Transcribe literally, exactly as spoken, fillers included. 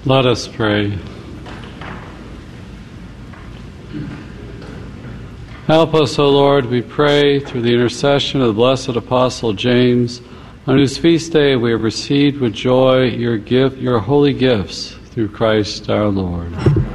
Let us pray. Help us, O Lord, we pray, through the intercession of the blessed Apostle James, on whose feast day we have received with joy your gift, your holy gifts, through Christ our Lord.